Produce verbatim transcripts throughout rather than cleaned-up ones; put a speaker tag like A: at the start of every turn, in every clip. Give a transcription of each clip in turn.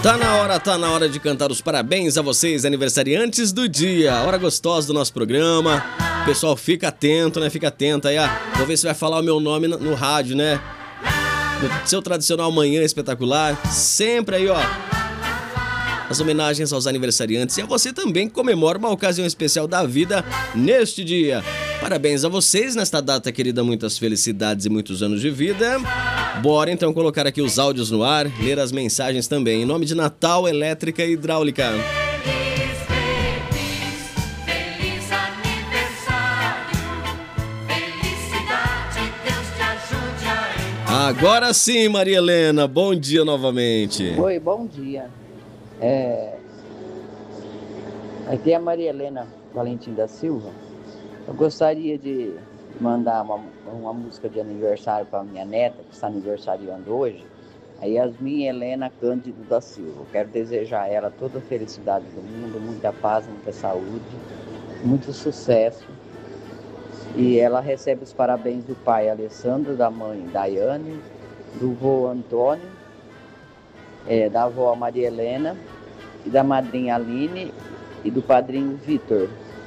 A: Tá na hora, tá na hora de cantar os parabéns a vocês, aniversariantes do dia. Hora gostosa do nosso programa. Pessoal, fica atento, né? Fica atento aí. Ah, vou ver se vai falar o meu nome no, no rádio, né? No seu tradicional Manhã Espetacular. Sempre aí, ó. As homenagens aos aniversariantes e a você também que comemora uma ocasião especial da vida neste dia. Parabéns a vocês nesta data querida, muitas felicidades e muitos anos de vida. Bora então colocar aqui os áudios no ar, ler as mensagens também. Em nome de Natal Elétrica e Hidráulica.
B: Feliz, feliz, feliz aniversário. Felicidade, Deus te ajude a...
A: Agora sim, Maria Helena, bom dia novamente.
C: Oi, bom dia. É... Aqui é a Maria Helena Valentim da Silva. Eu gostaria de mandar uma, uma música de aniversário para minha neta, que está aniversariando hoje, a Yasmin Helena Cândido da Silva. Eu quero desejar a ela toda a felicidade do mundo, muita paz, muita saúde, muito sucesso. E ela recebe os parabéns do pai Alessandro, da mãe Daiane, do vô Antônio, é, da avó Maria Helena, e da madrinha Aline e do padrinho Vitor.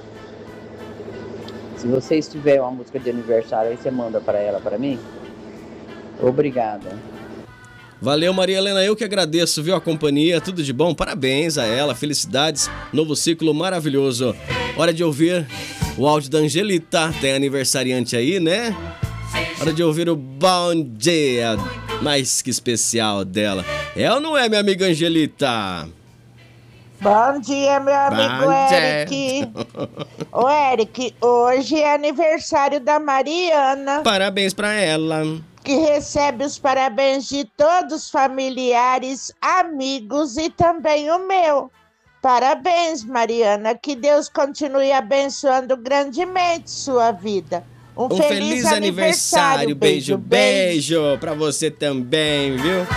C: Se vocês tiverem uma música de aniversário, aí você manda para ela, para mim. Obrigada.
A: Valeu, Maria Helena, eu que agradeço, viu, a companhia, tudo de bom, parabéns a ela, felicidades, novo ciclo maravilhoso. Hora de ouvir o áudio da Angelita, tem aniversariante aí, né? Hora de ouvir o bom dia, mais que especial dela. É ou não é, minha amiga Angelita?
D: Bom dia, meu amigo
A: Bom dia.
D: Eric. Ô, Eric, hoje é aniversário da Mariana,
A: Parabéns pra ela.
D: que recebe os parabéns de todos os familiares, amigos e também o meu. Parabéns, Mariana. Que Deus continue abençoando grandemente sua vida. Um,
A: Um feliz, aniversário, beijo, beijo pra você também, viu?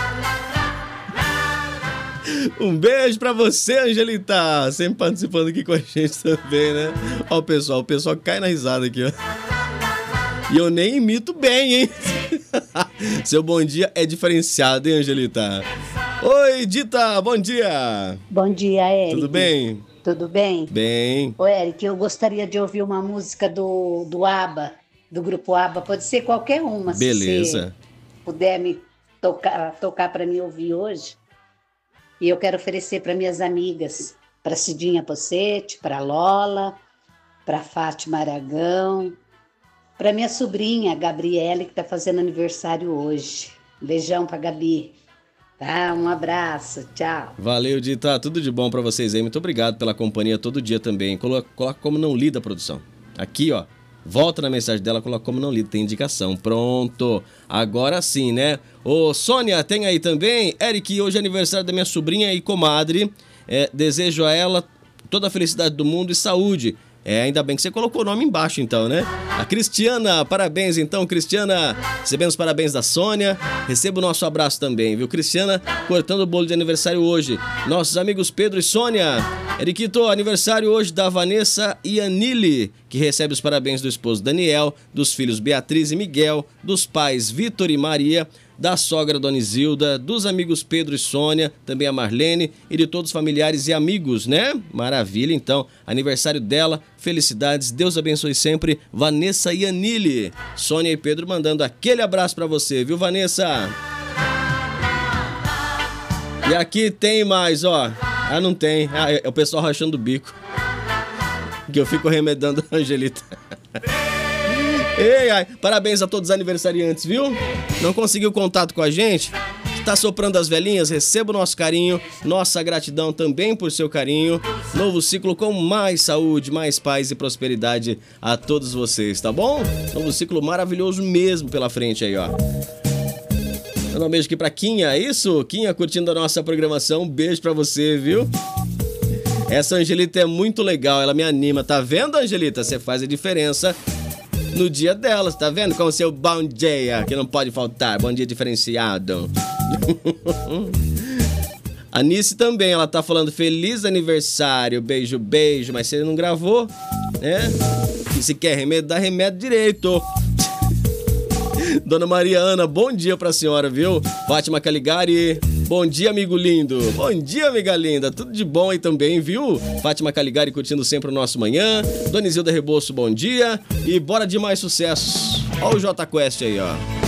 A: Um beijo pra você, Angelita, sempre participando aqui com a gente também, né? Ó o pessoal, o pessoal cai na risada aqui, ó. E eu nem imito bem, hein? Seu bom dia é diferenciado, hein, Angelita? Oi, Dita, bom dia.
E: Bom dia, Eric.
A: Tudo bem?
E: Tudo bem?
A: Bem.
E: Ô, Eric, eu gostaria de ouvir uma música do, do ABBA, do grupo ABBA. Pode ser qualquer uma,
A: Beleza.
E: se você puder me tocar, tocar para mim ouvir hoje. E eu quero oferecer para minhas amigas, para Cidinha Possete, para Lola, para Fátima Aragão, para minha sobrinha, Gabriele, que está fazendo aniversário hoje. Beijão para Gabi. Tá? Um abraço, tchau.
A: Valeu, Dita, tudo de bom pra vocês aí. Muito obrigado pela companhia todo dia também. Coloca, coloca como não lida, produção. Aqui, ó. Volta na mensagem dela, coloca como não lida, tem indicação. Pronto. Agora sim, né? Ô, Sônia, tem aí também. Eric, hoje é aniversário da minha sobrinha e comadre. É, desejo a ela toda a felicidade do mundo e saúde. É, ainda bem que você colocou o nome embaixo, então, né? A Cristiana, parabéns, então, Cristiana. Recebemos parabéns da Sônia. Receba o nosso abraço também, viu? Cristiana, cortando o bolo de aniversário hoje. Nossos amigos Pedro e Sônia. Eriquito, aniversário hoje da Vanessa e Anile, que recebe os parabéns do esposo Daniel, dos filhos Beatriz e Miguel, dos pais Vitor e Maria, da sogra Dona Isilda, dos amigos Pedro e Sônia, também a Marlene e de todos os familiares e amigos, né? Maravilha, então. Aniversário dela, felicidades, Deus abençoe sempre, Vanessa e Anile. Sônia e Pedro mandando aquele abraço pra você, viu, Vanessa? E aqui tem mais, ó. Ah, não tem. Ah, é o pessoal rachando o bico. Que eu fico remedando a Angelita. Ei, ai, parabéns a todos os aniversariantes, viu? Não conseguiu contato com a gente? Tá soprando as velhinhas? Receba o nosso carinho, nossa gratidão também por seu carinho. Novo ciclo com mais saúde, mais paz e prosperidade a todos vocês, tá bom? Novo ciclo maravilhoso mesmo pela frente aí, ó. Manda um beijo aqui pra Quinha, é isso? Quinha curtindo a nossa programação, um beijo pra você, viu? Essa Angelita é muito legal, ela me anima, tá vendo, Angelita? Você faz a diferença no dia delas, tá vendo? Com o seu bom dia, que não pode faltar, bom dia diferenciado. A Nice também, ela tá falando feliz aniversário, beijo, beijo, mas você não gravou, né? E se quer remédio, dá remédio direito. Dona Mariana, bom dia pra senhora, viu? Fátima Caligari, Bom dia, amigo lindo. Bom dia, amiga linda. Tudo de bom aí também, viu? Fátima Caligari curtindo sempre o nosso manhã. Dona Isilda Rebouço, bom dia. E bora de mais sucessos. Ó o J Quest aí, ó.